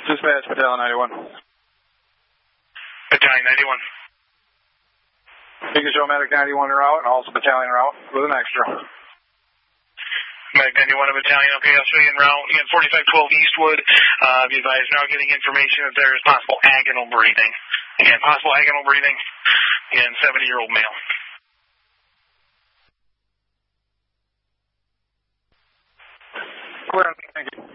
Dispatch, Battalion 91. Battalion 91. Beacon Show Medic 91 en route, and also Battalion route with an extra. Medic 91 and Battalion, okay, I'll show you en route. Again, 4512 Eastwood. Be advised, now getting information that there is possible agonal breathing. Again, possible agonal breathing in 70-year-old male. Clear, thank you.